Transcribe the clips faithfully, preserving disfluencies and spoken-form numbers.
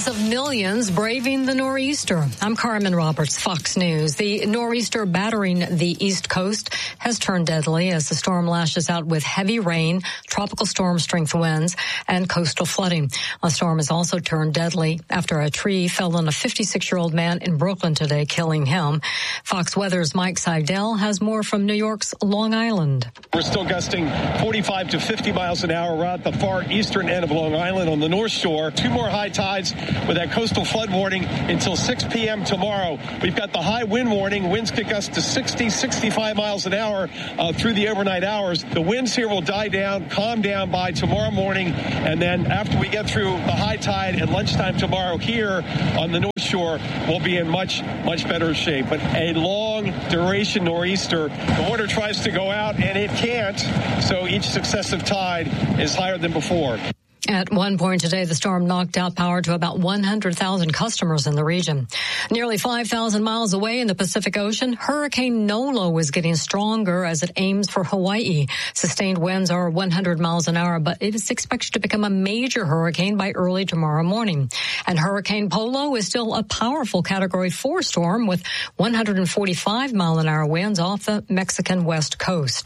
Tens of millions braving the nor'easter. I'm Carmen Roberts, Fox News. The nor'easter battering the East Coast has turned deadly as the storm lashes out with heavy rain, tropical storm strength winds, and coastal flooding. A storm has also turned deadly after a tree fell on a fifty-six-year-old man in Brooklyn today, killing him. Fox Weather's Mike Seidel has more from New York's Long Island. We're still gusting forty-five to fifty miles an hour. We're at the far eastern end of Long Island on the North Shore. Two more high tides with that coastal flood warning until six p.m. tomorrow. We've got the high wind warning. Winds kick us to sixty, sixty-five miles an hour uh, through the overnight hours. The winds here will die down, calm down by tomorrow morning. And then after we get through the high tide at lunchtime tomorrow here on the North Shore, we'll be in much, much better shape. But a long duration nor'easter. The water tries to go out and it can't. So each successive tide is higher than before. At one point today, the storm knocked out power to about one hundred thousand customers in the region. Nearly five thousand miles away in the Pacific Ocean, Hurricane Nolo is getting stronger as it aims for Hawaii. Sustained winds are one hundred miles an hour, but it is expected to become a major hurricane by early tomorrow morning. And Hurricane Polo is still a powerful Category four storm with one hundred forty-five mile an hour winds off the Mexican west coast.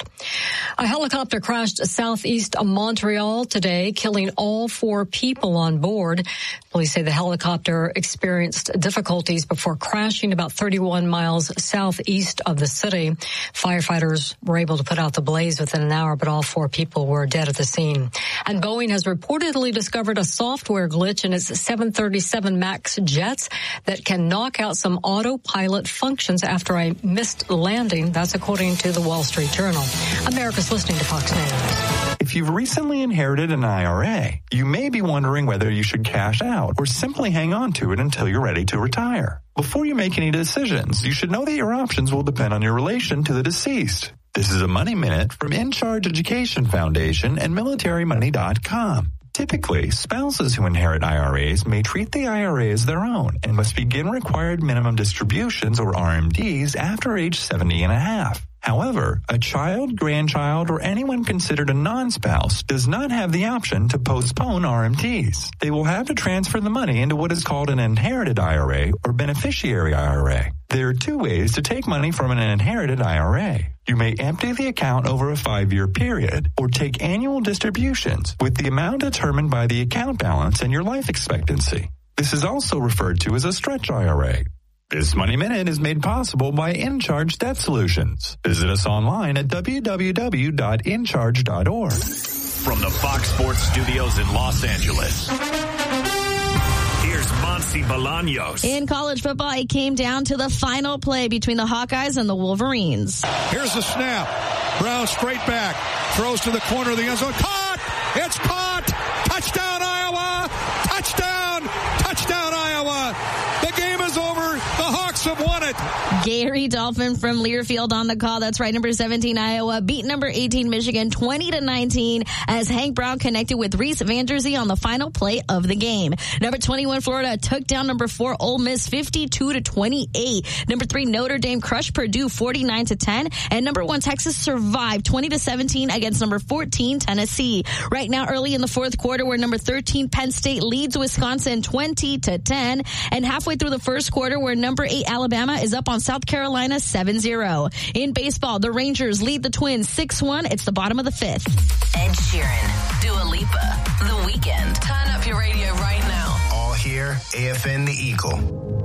A helicopter crashed southeast of Montreal today, killing all All four people on board. Police say the helicopter experienced difficulties before crashing about thirty-one miles southeast of the city. Firefighters were able to put out the blaze within an hour, but all four people were dead at the scene. And Boeing has reportedly discovered a software glitch in its seven thirty-seven MAX jets that can knock out some autopilot functions after a missed landing. That's according to the Wall Street Journal. America's listening to Fox News. If you've recently inherited an I R A, you may be wondering whether you should cash out or simply hang on to it until you're ready to retire. Before you make any decisions, you should know that your options will depend on your relation to the deceased. This is a Money Minute from In Charge Education Foundation and military money dot com. Typically, spouses who inherit I R As may treat the I R A as their own and must begin required minimum distributions, or R M Ds, after age seventy and a half. However, a child, grandchild, or anyone considered a non-spouse does not have the option to postpone R M Ts. They will have to transfer the money into what is called an inherited I R A or beneficiary I R A. There are two ways to take money from an inherited I R A. You may empty the account over a five-year period or take annual distributions with the amount determined by the account balance and your life expectancy. This is also referred to as a stretch I R A. This Money Minute is made possible by In Charge Debt Solutions. Visit us online at w w w dot in charge dot org. From the Fox Sports Studios in Los Angeles, here's Monty Bolaños. In college football, it came down to the final play between the Hawkeyes and the Wolverines. Here's the snap. Brown straight back. Throws to the corner of the end zone. Caught! It's caught! Touchdown, Iowa! Touchdown! Touchdown, Iowa! The game is over. The Hawks have won it. Gary Dolphin from Learfield on the call. That's right. Number seventeen, Iowa beat number eighteen, Michigan, twenty to nineteen as Hank Brown connected with Reese Vanderzee on the final play of the game. Number twenty-one, Florida took down number four, Ole Miss, fifty-two to twenty-eight. Number three, Notre Dame crushed Purdue, forty-nine to ten. And number one, Texas survived twenty to seventeen against number fourteen, Tennessee. Right now, early in the fourth quarter, where number thirteen, Penn State leads Wisconsin twenty to ten. And halfway through the first quarter, where number eight, Alabama is up on South Carolina seven zero. In baseball, the Rangers lead the Twins six one. It's the bottom of the fifth. Ed Sheeran, Dua Lipa, The Weeknd. Turn up your radio right now. All here, A F N The Eagle.